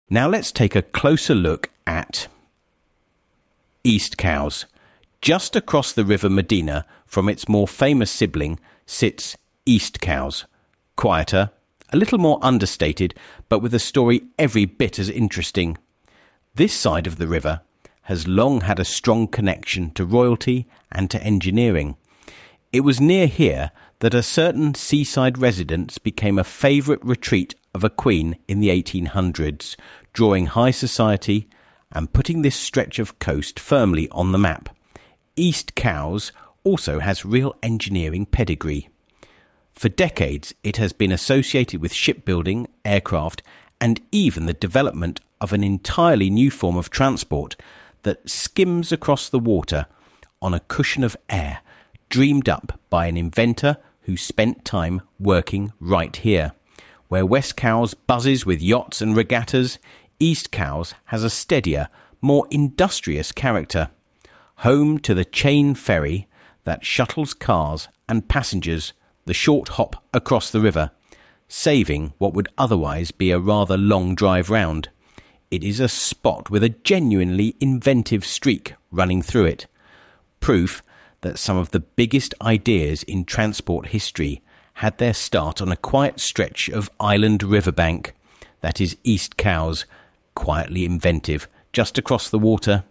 Now let's take a closer look at East Cowes. Just across the River Medina from its more famous sibling sits East Cowes. Quieter, a little more understated, but with a story every bit as interesting. This side of the river has long had a strong connection to royalty and to engineering. It was near here that a certain seaside residence became a favourite retreat of a queen in the 1800s, drawing high society and putting this stretch of coast firmly on the map. East Cowes also has real engineering pedigree. For decades, it has been associated with shipbuilding, aircraft, and even the development of an entirely new form of transport that skims across the water on a cushion of air, dreamed up by an inventor who spent time working right here. Where West Cowes buzzes with yachts and regattas, East Cowes has a steadier, more industrious character. Home to the chain ferry that shuttles cars and passengers the short hop across the river, saving what would otherwise be a rather long drive round. It is a spot with a genuinely inventive streak running through it. Proof that some of the biggest ideas in transport history had their start on a quiet stretch of island riverbank. That is East Cowes, quietly inventive, just across the water.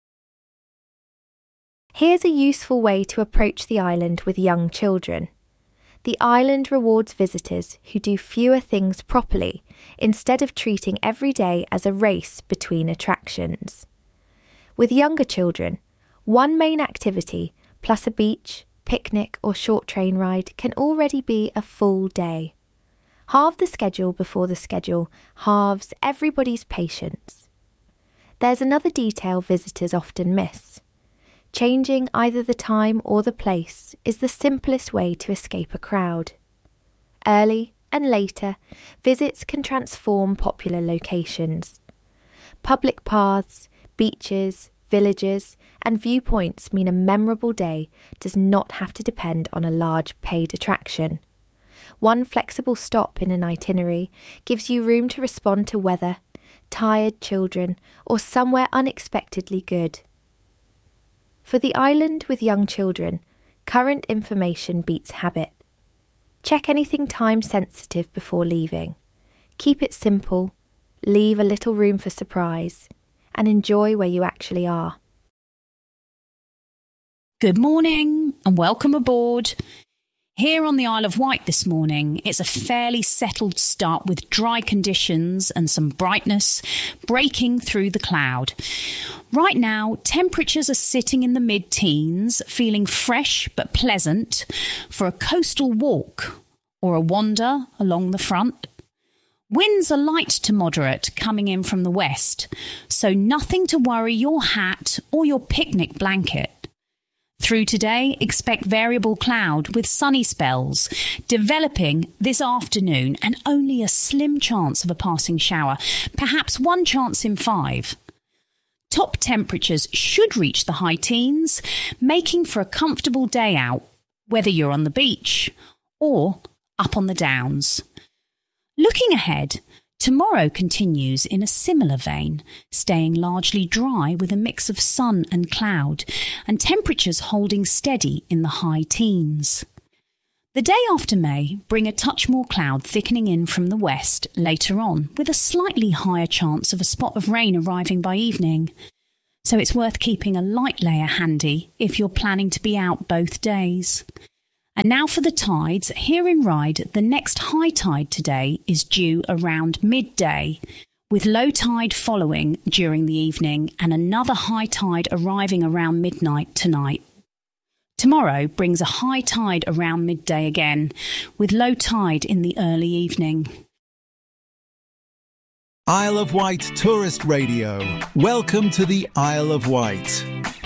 Here's a useful way to approach the island with young children. The island rewards visitors who do fewer things properly, instead of treating every day as a race between attractions. With younger children, one main activity plus a beach, picnic or short train ride can already be a full day. Halve the schedule before the schedule halves everybody's patience. There's another detail visitors often miss. Changing either the time or the place is the simplest way to escape a crowd. Early and later, visits can transform popular locations. Public paths, beaches, villages, and viewpoints mean a memorable day does not have to depend on a large paid attraction. One flexible stop in an itinerary gives you room to respond to weather, tired children, or somewhere unexpectedly good. For the island with young children, current information beats habit. Check anything time-sensitive before leaving. Keep it simple, leave a little room for surprise, and enjoy where you actually are. Good morning and welcome aboard. Here on the Isle of Wight this morning, it's a fairly settled start with dry conditions and some brightness breaking through the cloud. Right now, temperatures are sitting in the mid-teens, feeling fresh but pleasant for a coastal walk or a wander along the front. Winds are light to moderate coming in from the west, so nothing to worry your hat or your picnic blanket. Through today, expect variable cloud with sunny spells developing this afternoon and only a slim chance of a passing shower, perhaps one chance in 5. Top temperatures should reach the high teens, making for a comfortable day out, whether you're on the beach or up on the downs. Looking ahead, tomorrow continues in a similar vein, staying largely dry with a mix of sun and cloud, and temperatures holding steady in the high teens. The day after may bring a touch more cloud thickening in from the west later on, with a slightly higher chance of a spot of rain arriving by evening. So it's worth keeping a light layer handy if you're planning to be out both days. And now for the tides. Here in Ryde, the next high tide today is due around midday, with low tide following during the evening and another high tide arriving around midnight tonight. Tomorrow brings a high tide around midday again, with low tide in the early evening. Isle of Wight Tourist Radio. Welcome to the Isle of Wight.